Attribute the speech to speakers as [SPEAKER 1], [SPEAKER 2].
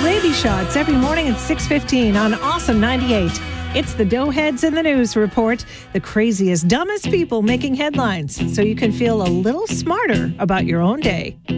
[SPEAKER 1] Rabies shots every morning at 6:15 on Awesome 98. It's the Doughheads in the News Report, the craziest, dumbest people making headlines, so you can feel a little smarter about your own day.